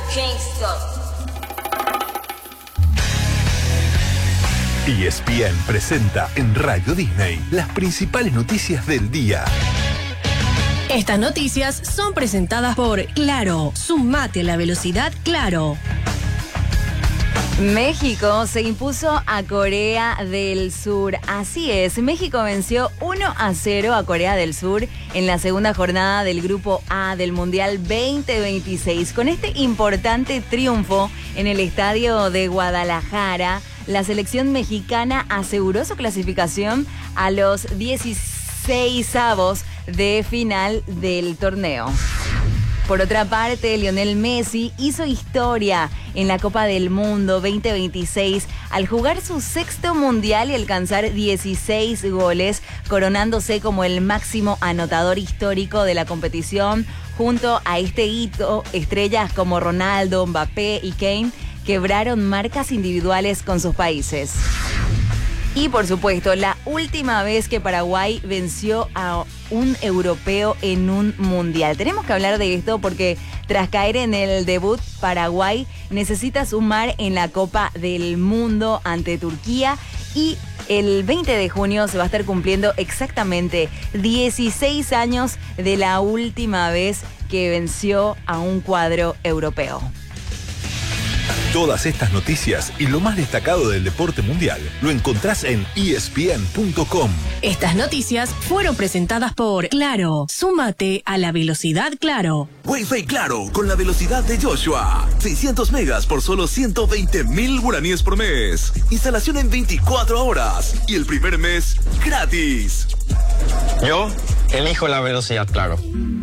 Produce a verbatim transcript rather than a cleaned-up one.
Kingston. E S P N presenta en Radio Disney las principales noticias del día. Estas noticias son presentadas por Claro. Sumate a la velocidad Claro. México se impuso a Corea del Sur. Así es, México venció uno a cero a Corea del Sur en la segunda jornada del Grupo A del Mundial veinte veintiséis. Con este importante triunfo en el estadio de Guadalajara, la selección mexicana aseguró su clasificación a los dieciseisavos de final del torneo. Por otra parte, Lionel Messi hizo historia en la Copa del Mundo veinte veintiséis al jugar su sexto mundial y alcanzar dieciséis goles, coronándose como el máximo anotador histórico de la competición. Junto a este hito, estrellas como Ronaldo, Mbappé y Kane quebraron marcas individuales con sus países. Y por supuesto, la última vez que Paraguay venció a un europeo en un mundial. Tenemos que hablar de esto porque tras caer en el debut, Paraguay necesita sumar en la Copa del Mundo ante Turquía y el veinte de junio se va a estar cumpliendo exactamente dieciséis años de la última vez que venció a un cuadro europeo. Todas estas noticias y lo más destacado del deporte mundial lo encontrás en E S P N punto com. Estas noticias fueron presentadas por Claro. Súmate a la velocidad Claro. Wi-Fi Claro, con la velocidad de Joshua. seiscientos megas por solo ciento veinte mil guaraníes por mes. Instalación en veinticuatro horas. Y el primer mes gratis. Yo elijo la velocidad Claro.